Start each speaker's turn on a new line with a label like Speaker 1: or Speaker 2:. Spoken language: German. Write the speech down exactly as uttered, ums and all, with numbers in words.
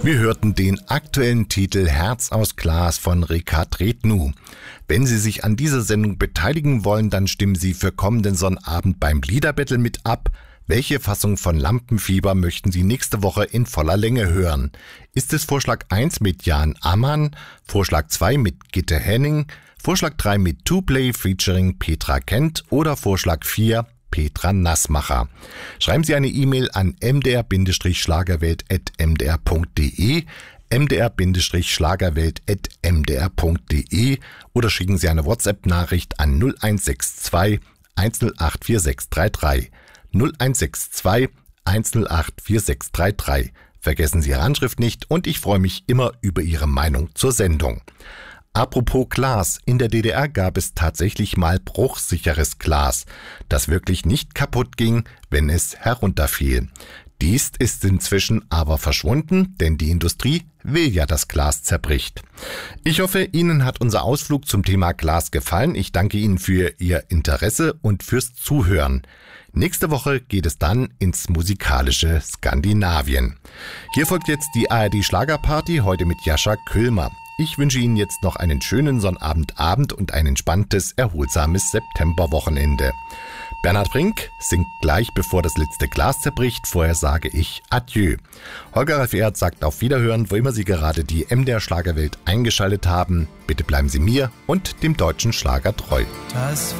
Speaker 1: Wir hörten den aktuellen Titel Herz aus Glas von Ricard Rednu. Wenn Sie sich an dieser Sendung beteiligen wollen, dann stimmen Sie für kommenden Sonnabend beim Liederbattle mit ab. Welche Fassung von Lampenfieber möchten Sie nächste Woche in voller Länge hören? Ist es Vorschlag eins mit Jan Ammann, Vorschlag zwei mit Gitte Henning, Vorschlag drei mit Two Play featuring Petra Kent oder Vorschlag vier Petra Nassmacher? Schreiben Sie eine E-Mail an m d r schlagerwelt at m d r punkt d e, m d r schlagerwelt at m d r punkt d e oder schicken Sie eine WhatsApp-Nachricht an null eins sechs zwei eins null acht vier sechs drei drei. null eins sechs zwei eins null acht vier sechs drei drei. Vergessen Sie Ihre Anschrift nicht und ich freue mich immer über Ihre Meinung zur Sendung. Apropos Glas, in der D D R gab es tatsächlich mal bruchsicheres Glas, das wirklich nicht kaputt ging, wenn es herunterfiel. Dies ist inzwischen aber verschwunden, denn die Industrie will ja, dass Glas zerbricht. Ich hoffe, Ihnen hat unser Ausflug zum Thema Glas gefallen. Ich danke Ihnen für Ihr Interesse und fürs Zuhören. Nächste Woche geht es dann ins musikalische Skandinavien. Hier folgt jetzt die A R D Schlagerparty, heute mit Jascha Küllmer. Ich wünsche Ihnen jetzt noch einen schönen Sonnabendabend und ein entspanntes, erholsames Septemberwochenende. Bernhard Brink singt gleich, bevor das letzte Glas zerbricht. Vorher sage ich Adieu. Holger Ralf Erhardt sagt auf Wiederhören, wo immer Sie gerade die M D R Schlagerwelt eingeschaltet haben. Bitte bleiben Sie mir und dem deutschen Schlager treu. Das